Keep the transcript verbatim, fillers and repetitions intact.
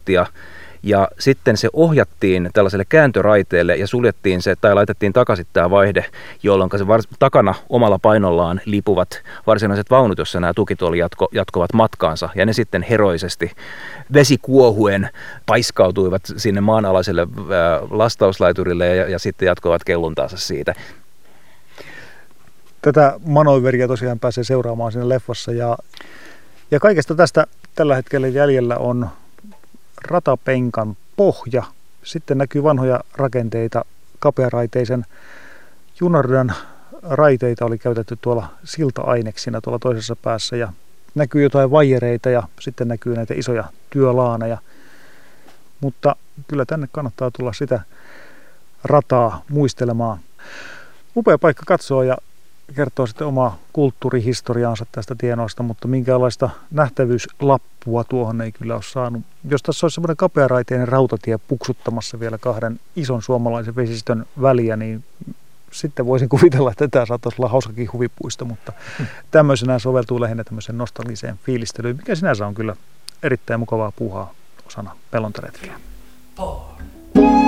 kilovolttia. Ja sitten se ohjattiin tällaiselle kääntöraiteelle ja suljettiin se, tai laitettiin takaisin tämä vaihde, jolloin se vars- takana omalla painollaan lipuvat varsinaiset vaunut, jossa nämä tukituoli jatko- jatkovat matkaansa. Ja ne sitten heroisesti vesikuohuen paiskautuivat sinne maanalaiselle ää, lastauslaiturille ja, ja sitten jatkoivat kelluntaansa siitä. Tätä manööveriä tosiaan pääsee seuraamaan siinä leffassa. Ja, ja kaikesta tästä tällä hetkellä jäljellä on ratapenkan pohja. Sitten näkyy vanhoja rakenteita, kapearaiteisen junaradan raiteita oli käytetty tuolla silta-aineksina tuolla toisessa päässä ja näkyy jotain vaijereita ja sitten näkyy näitä isoja työlaaneja. Mutta kyllä tänne kannattaa tulla sitä rataa muistelemaan. Upea paikka katsoa ja kertoo sitten omaa kulttuurihistoriaansa tästä tienoista, mutta minkäänlaista nähtävyyslappua tuohon ei kyllä ole saanut. Jos tässä olisi semmoinen kapearaiteinen rautatie puksuttamassa vielä kahden ison suomalaisen vesistön väliä, niin sitten voisin kuvitella, että tämä saattaisi olla hauskakin huvipuisto, mutta tämmöisenään soveltuu lähinnä tämmöiseen nostalgiseen fiilistelyyn, mikä sinänsä on kyllä erittäin mukavaa puuhaa osana pellontaretkeä.